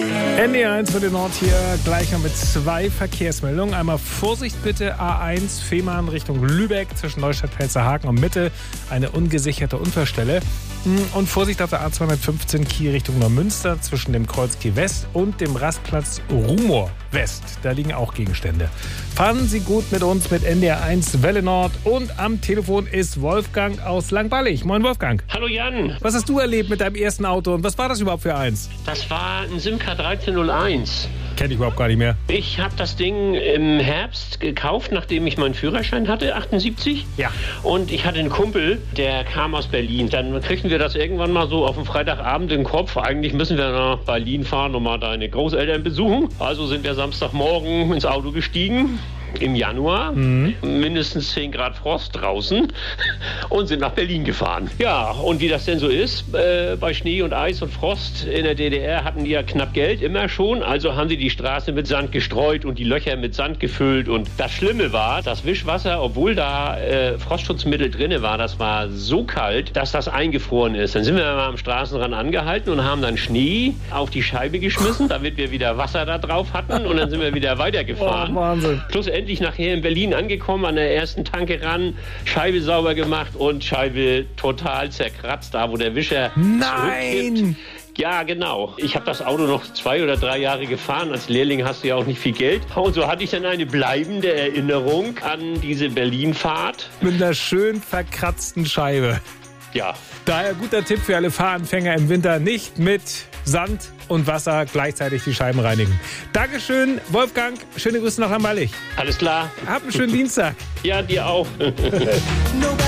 NDR1 für den Nord hier gleich noch mit 2 Verkehrsmeldungen. Einmal Vorsicht bitte, A1 Fehmarn Richtung Lübeck zwischen Neustadt-Pelzerhaken und Mitte. Eine ungesicherte Unfallstelle. Und Vorsicht auf der A215 Kiel Richtung Neumünster zwischen dem Kreuz Kiel West und dem Rastplatz Rumor West. Da liegen auch Gegenstände. Fahren Sie gut mit uns mit NDR1 Welle Nord. Und am Telefon ist Wolfgang aus Langballig. Moin Wolfgang. Hallo Jan. Was hast du erlebt mit deinem ersten Auto und was war das überhaupt für eins? Das war ein Simca 1301. Kenn ich überhaupt gar nicht mehr. Ich habe das Ding im Herbst gekauft, nachdem ich meinen Führerschein hatte, 78. Ja. Und ich hatte einen Kumpel, der kam aus Berlin. Dann kriegten wir das irgendwann mal so auf dem Freitagabend in den Kopf. Eigentlich müssen wir nach Berlin fahren und mal deine Großeltern besuchen. Also sind wir Samstagmorgen ins Auto gestiegen. Im Januar, mindestens 10 Grad Frost draußen und sind nach Berlin gefahren. Ja, und wie das denn so ist, bei Schnee und Eis und Frost in der DDR hatten die ja knapp Geld, immer schon. Also haben sie die Straße mit Sand gestreut und die Löcher mit Sand gefüllt. Und das Schlimme war, das Wischwasser, obwohl da Frostschutzmittel drin war, das war so kalt, dass das eingefroren ist. Dann sind wir mal am Straßenrand angehalten und haben dann Schnee auf die Scheibe geschmissen, damit wir wieder Wasser da drauf hatten. Und dann sind wir wieder weitergefahren. Oh, Wahnsinn. Schlussendlich nachher in Berlin angekommen, an der ersten Tanke ran, Scheibe sauber gemacht und Scheibe total zerkratzt, da wo der Wischer Nein! Ja, genau. Ich habe das Auto noch 2 oder 3 Jahre gefahren. Als Lehrling hast du ja auch nicht viel Geld. Und so hatte ich dann eine bleibende Erinnerung an diese Berlin-Fahrt. Mit einer schön verkratzten Scheibe. Ja. Daher guter Tipp für alle Fahranfänger im Winter, nicht mit Sand und Wasser gleichzeitig die Scheiben reinigen. Dankeschön, Wolfgang. Schöne Grüße nach Langballig. Alles klar. Habt einen schönen Dienstag. Ja, dir auch.